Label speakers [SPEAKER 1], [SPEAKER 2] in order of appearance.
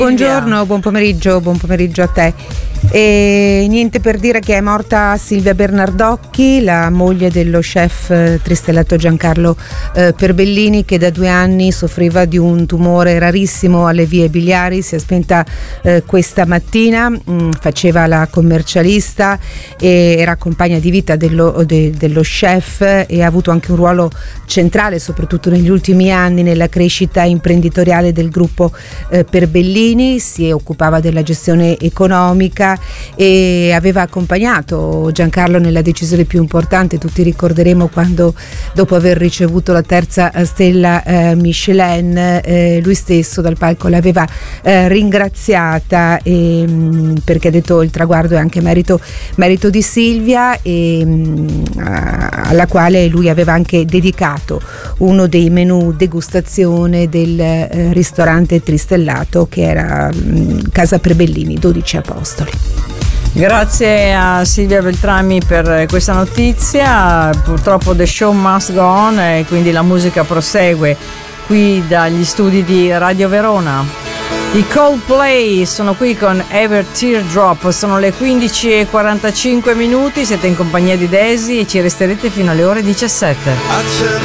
[SPEAKER 1] Buongiorno, buon pomeriggio a te. E niente, per dire che è morta Silvia Bernardocchi, la moglie dello chef tristellato Giancarlo Perbellini, che da 2 anni soffriva di un tumore rarissimo alle vie biliari. Si è spenta questa mattina. Faceva la commercialista e era compagna di vita dello chef, e ha avuto anche un ruolo centrale, soprattutto negli ultimi anni, nella crescita imprenditoriale del gruppo Perbellini. Si occupava della gestione economica e aveva accompagnato Giancarlo nella decisione più importante. Tutti ricorderemo quando, dopo aver ricevuto la 3ª stella Michelin, lui stesso dal palco l'aveva ringraziata, perché ha detto: il traguardo è anche merito di Silvia, alla quale lui aveva anche dedicato uno dei menù degustazione del ristorante tristellato, che era Casa Perbellini, 12 Apostoli.
[SPEAKER 2] Grazie a Silvia Beltrami per questa notizia. Purtroppo the show must go on, e quindi la musica prosegue qui dagli studi di Radio Verona. I Coldplay sono qui con Ever Teardrop. Sono le 15:45, siete in compagnia di Daisy e ci resterete fino alle ore 17.